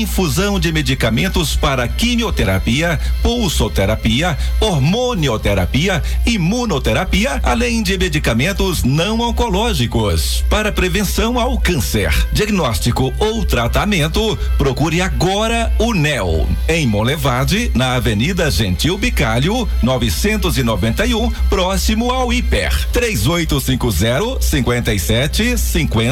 infusão de medicamentos para quimioterapia, pulsoterapia, hormonioterapia, imunoterapia, além de medicamentos não oncológicos para prevenção ao câncer. Diagnóstico ou tratamento, procure agora o NEL. Em Monlevade, na Avenida Gentil Bicalho, 991, próximo ao Hiper. 3850-5750